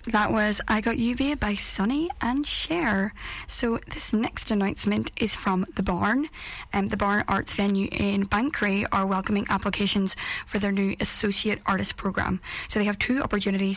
That was I Got You Babe by Sonny and Cher. So this next announcement is from The Barn. The Barn Arts venue in Bankery are welcoming applications for their new Associate Artist programme. So they have 2 opportunities